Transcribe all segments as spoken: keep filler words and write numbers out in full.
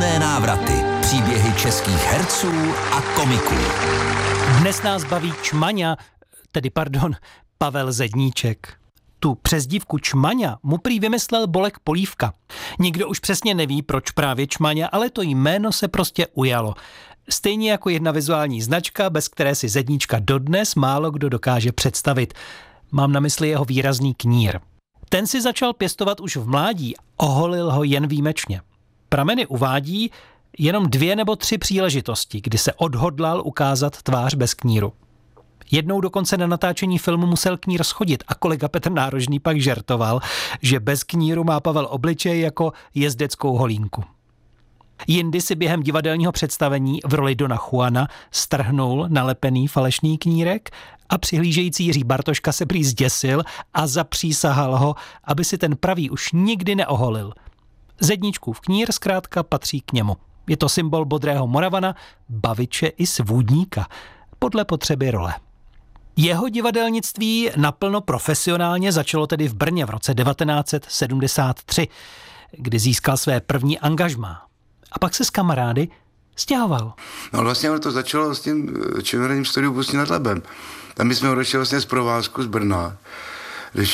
Nechutné návraty. Příběhy českých herců a komiků. Dnes nás baví Čmaňa, tedy pardon, Pavel Zedníček. Tu přezdívku Čmaňa mu prý vymyslel Bolek Polívka. Nikdo už přesně neví, proč právě Čmaňa, ale to jméno se prostě ujalo. Stejně jako jedna vizuální značka, bez které si Zedníčka dodnes málo kdo dokáže představit. Mám na mysli jeho výrazný knír. Ten si začal pěstovat už v mládí, oholil ho jen výjimečně. Prameny uvádí jenom dvě nebo tři příležitosti, kdy se odhodlal ukázat tvář bez kníru. Jednou dokonce na natáčení filmu musel knír schodit a kolega Petr Nárožný pak žertoval, že bez kníru má Pavel obličej jako jezdeckou holínku. Jindy si během divadelního představení v roli Dona Juana strhnul nalepený falešný knírek a přihlížející Jiří Bartoška se prý zděsil a zapřísahal ho, aby si ten pravý už nikdy neoholil. Zedníčkův knír zkrátka patří k němu. Je to symbol bodrého Moravana, baviče i svůdníka, podle potřeby role. Jeho divadelnictví naplno profesionálně začalo tedy v Brně v roce devatenáct set sedmdesát tři, kdy získal své první angažmá. A pak se s kamarády stěhoval. No vlastně to začalo s tím činoherním studiu v Ústí nad Labem. Tam my jsme odešli vlastně z provázku z Brna. Když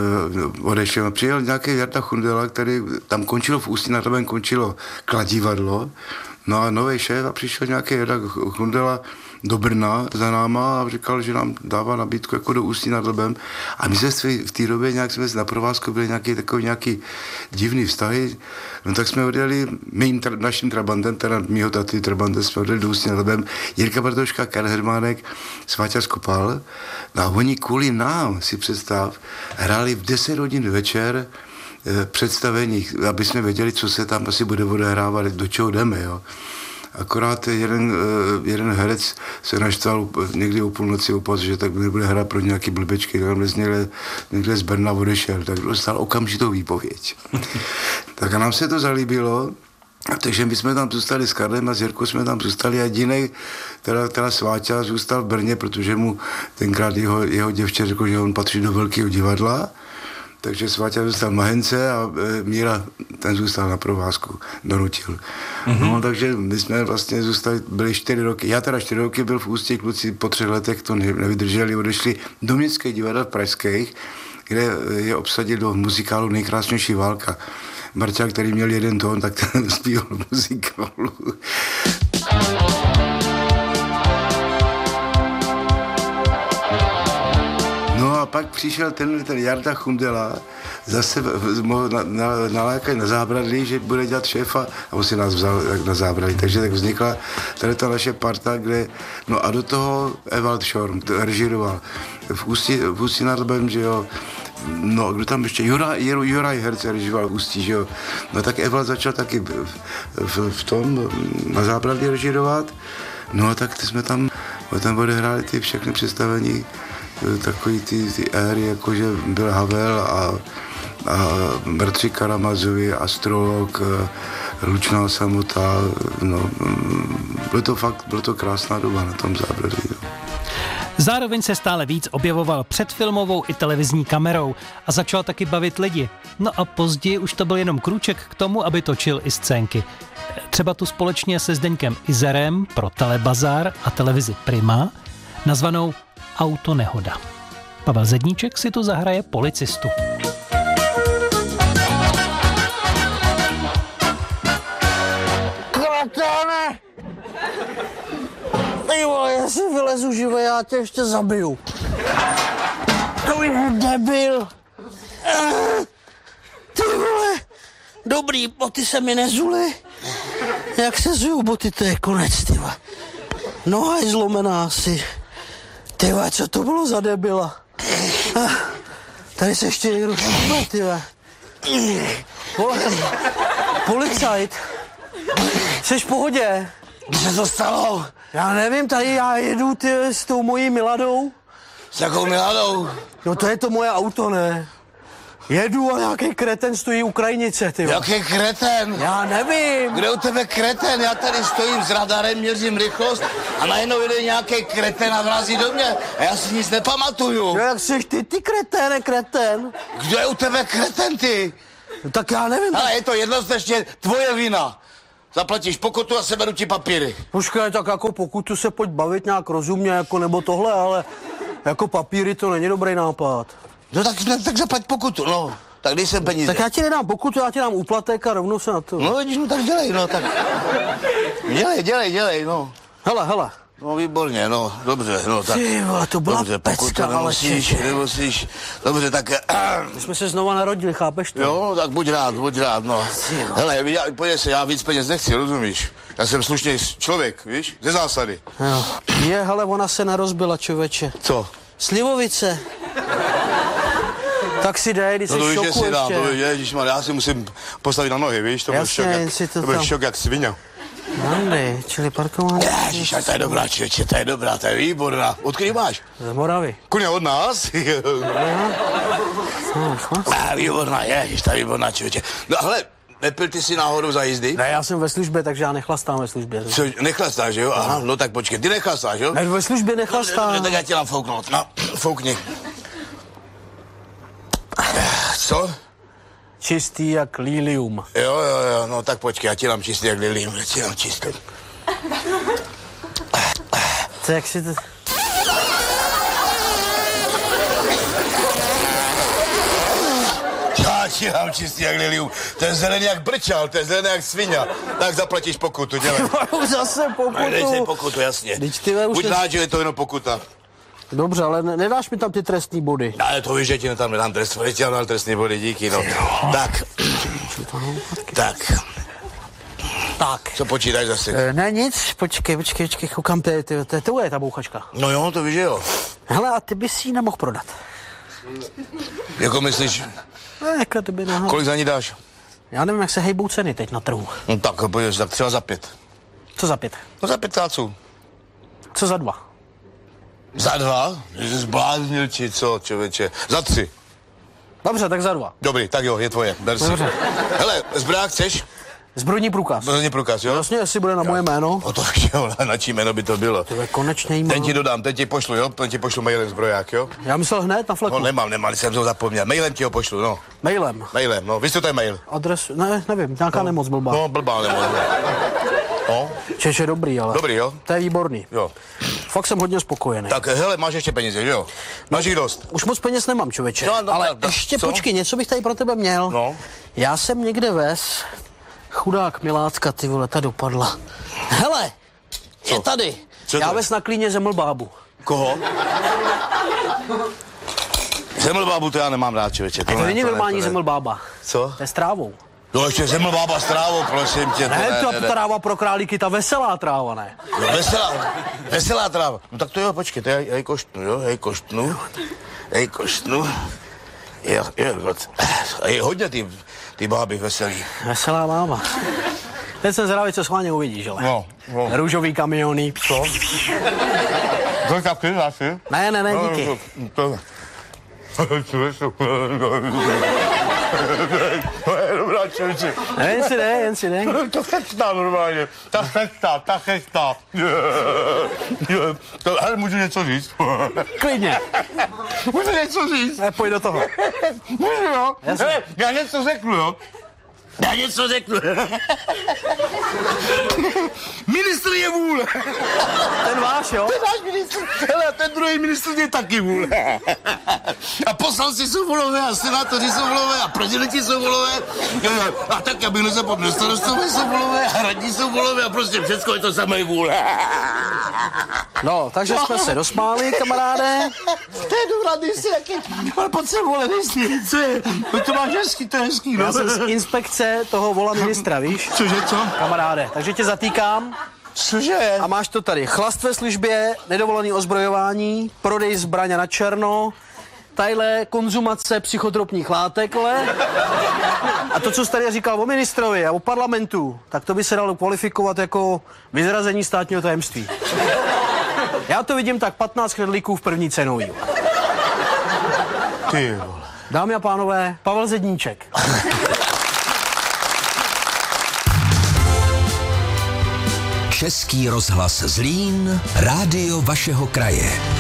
odešel, přijel nějaký Jarda Chundela, který tam končilo v Ústí nad Labem, končilo Kladivadlo. No a nový šéf a přišel nějaký Jarda Chundela do Brna za náma a říkal, že nám dává nabídku jako do Ústí nad Labem. A my jsme v té době nějak jsme na provázku byli nějaký takový nějaký divný vztahy. No tak jsme odjeli mým tra, naším trabantem, teda mýho taty trabantem, jsme odjeli do Ústí nad Labem. Jirka Bartoška, Karel Hermánek, Sváťa Skopal. No a oni kvůli nám, si představ, hráli v deset hodin večer představení, aby jsme věděli, co se tam asi bude odehrávat, do čeho jdeme, jo. Akorát jeden, jeden herec se naštval někdy o půlnoci opas, že tak nebude hrát pro nějaký blbečky, tam někde, někde z Brna odešel, tak dostal okamžitou výpověď. Tak a nám se to zalíbilo, takže my jsme tam zůstali s Karlem a s Jirkou jsme tam zůstali a jedinej, teda, teda Sváťa zůstal v Brně, protože mu tenkrát jeho, jeho děvče řekl, že on patří do velkého divadla. Takže Sváťa zůstal Mahence a e, Míra, ten zůstal na provázku, donutil. Mm-hmm. No, takže my jsme vlastně zůstali, byli čtyři roky, já teda čtyři roky byl v Ústí, kluci po třech letech to nevydrželi, odešli do městských divadel pražských, kde je obsadil do muzikálu Nejkrásnější válka. Marťák, který měl jeden tón, tak ten zpíval muzikálu. No a pak přišel ten, ten Jarda Chundela, zase na, na, nalákat na zábradlí, že bude dělat šéfa a on si nás vzal na zábradlí. Takže tak vznikla tady ta naše parta, kde, no a do toho Ewald Schorm režíroval. V Ústí, v Ústí nad Labem, že jo, no kdo tam ještě, Juraj, Juraj Herc režíroval v Ústí, že jo. No tak Ewald začal taky v, v, v tom na zábradlí režírovat. No a tak jsme tam, tam odehráli ty všechny představení, takový ty, ty éry, jakože byl Havel a, a Bratři Karamazovi, Astrolog, Lučná samota, no, bylo to fakt, bylo to krásná doba na tom zábradlí. No. Zároveň se stále víc objevoval před filmovou i televizní kamerou a začal taky bavit lidi. No a později už to byl jenom krůček k tomu, aby točil i scénky. Třeba tu společně se Zdeňkem Izerem pro Telebazar a televizi Prima, nazvanou Autonehoda. Pavel Zedníček si tu zahraje policistu. Kratáne! Ty vole, já si vylezu živě, já tě ještě zabiju. To je debil. Ty vole, dobrý, boty se mi nezuly. Jak se zují boty, to je konec, ty vole. Noha je zlomená asi. Ty vole, co to bylo za debila? Tady se ještě někdo šupe, ty vole. Vole, policajt. Jseš v pohodě? Kdy se to stalo? Já nevím, tady já jedu ty s tou mojí Miladou. S jakou Miladou? No to je to moje auto, ne? Jedu a nějaký kreten stojí u krajnice, ty. Jaký kreten? Já nevím. Kde u tebe kreten? Já tady stojím s radarem, měřím rychlost a najednou jde nějaký kreten a vrazí do mě a já si nic nepamatuju. No jak jsi ty, ty kreténe, kreten? Kdo je u tebe kreten, ty? No tak já nevím. Ale je to jednoznačně tvoje vina. zaplatíš pokutu a seberu ti papíry. Počkej, tak jako pokutu se pojď bavit nějak rozumně, jako nebo tohle, ale jako papíry to není dobrý nápad. No tak, tak zaplať pokutu, no. Tak dej sem peníze. Tak já ti nedám pokutu, já ti dám úplatek a rovnou se na to. No vidíš, no tak dělej, no tak. Dělej, dělej, dělej, no. Hele, hele. No výborně, no, dobře, no tak. Ty vole, to byla dobře, pecka, ale nemusíš, nemusíš, dobře, tak... My jsme se znova narodili, chápeš to? Jo, tak buď rád, buď rád, no. Hele, já, pojď se, já víc peněz nechci, rozumíš? Já jsem slušný člověk, víš, ze zásady. Jo. Je, hele, ona se nerozbila, člověče. Co? Slivovice. Tak si dej, když no to jsi víš, šoku že si dám, ještě. to víš, ježišmar, já si musím postavit na nohy, víš, to byl Jasně, šok, jen jak, si to to byl tam- šok jak svině. Mandy, čili parkování. Ježiš, to je dobrá, člověče, to je dobrá, to je výborná. Odkud máš? Z Moravy. Kuně od nás? Ah, výborná, ježiš, to je výborná, člověče. No hele, nepil ty si náhodou za jízdy? Ne, já jsem ve službě, takže já nechlastám ve službě. Co, nechlastáš, jo? Aha, no tak počkej, ty nechlastáš, jo? Ne, ve službě No, nechlastám. tak já tě dám fouknout, no, foukni. Co? Čistý jak lilium. Jo, jo, jo, no tak počkej, já ti dám čistý jak lilium, já ti dám čistý. To jak si to... Já ti dám čistý jak lilium, to je zelený jak brčal, to je zelený jak svině. Tak zaplatíš pokutu, dělej. Zase pokutu. Dej si pokutu, jasně. Vždyť ty ve, už Buď ne- rád, že je to jenom pokuta. Dobře, ale ne, nedáš mi tam ty trestní body. Ale to víš, že ti tam nedám trest, že ti dám trestný body, díky, no. Tak. Tak. Tak. Co počítáš zase? E, ne, nic, počkej, počkej, počkej, koukám, to je, to, to, to je ta bouchačka. No jo, to víš, že jo. Hele, a ty bys ji nemohl prodat. Jako myslíš, Ne, jako ty by nemohl. kolik za ní dáš? Já nevím, jak se hejbou ceny teď na trhu. No tak, pojď, tak třeba za pět. Co za pět? No za pět táců. Co za dva? Za dva? Jsi zbláznil, či co, člověče? Za tři. Dobře, tak za dva. Dobrý, tak jo, je tvoje, ber si. Dobře. Hele, zbrák chceš? Zbrojní průkaz. Zbrojní průkaz, jo? Vlastně, jestli bude na moje jméno. O to jo, na čí jméno by to bylo. To je konečně jí Ten ti dodám, ten ti pošlu, jo? Ten ti pošlu mailem zbroják, jo? Já myslel hned na fleku. No nemám, nemám, jsem to zapomněl. Mailem ti ho pošlu, no. Mailem. Mailem, no. Víš, co to je mail? Adres, ne, nevím, nějaká no. nemoc blbá. No, blbá nemoc. No, Češ je dobrý, ale. dobrý, jo? To je výborný. Jo. Fakt jsem hodně spokojený. Tak hele, máš ještě peníze, že jo? Máš jich dost. Už moc peněz nemám, člověče. No, no, ale no, ještě co? počkej, něco bych tady pro tebe měl. No. Já jsem někde vez, chudák milácka, ty vole, ta dopadla. Hele, Co? je tady. Co Já to? vez na klíně zeml bábu. Koho? Zemlbábu to já nemám rád, člověče. To ne, není ne, normální to ne. zeml bába. Co? To je s trávou. No ještě zemlbába s trávou, prosím tě. to Ne, to ne, ta tráva pro králíky, ta veselá tráva, ne? No, veselá, veselá tráva. No tak to jo, počkej, to já, já ji koštnu, jo, já ji koštnu. Já ji koštnu. Jo, jo, a je hodně ty, ty báby veselý. Veselá bába. Teď jsem zvědavý, co schválně uvidíš, ale. No, no. Růžový kamiony. Co? To taky asi? Ne, ne, ne, díky. To je dobrá, člověče. Ne, jen si ne, jen si ne. To chestá normálně. Ta chestá, ta chestá. To, ale můžu něco říct? Klidně. Můžu něco říct? Ne, pojď do toho. Můžu, jo? Jasně. Hele, já něco řeknu, jo? Já něco řeknu. Ministr je vůle. Ten váš, jo? Ten náš ministr, hele, ten druhý ministr je taky vůle. A poslanci jsou volové, a senátoři jsou volové, a prezidenti jsou volové. A tak, abych nezapomněl, starostové jsou volové, a radní jsou volové, a prostě všechno je to samé vůle. No, takže jsme se dosmáli, kamaráde. To je dobrá, nejsi jaký, ale pojď se vole, nejsi, co je, to máš hezký, to je hezký, no. Já jsem z inspekce toho vola ministra, víš? Cože, co? Kamaráde, takže tě zatýkám Cože? a máš to tady. Chlast ve službě, nedovolený ozbrojování, prodej zbraně na černo, tadyhle konzumace psychotropních látek, le. A to, co jsi tady říkal o ministrovi a o parlamentu, tak to by se dalo kvalifikovat jako vyzrazení státního tajemství. Já to vidím tak patnáct chrlíků v první cenový. Ty vole. Dámy a pánové, Pavel Zedníček. Český rozhlas Zlín, rádio vašeho kraje.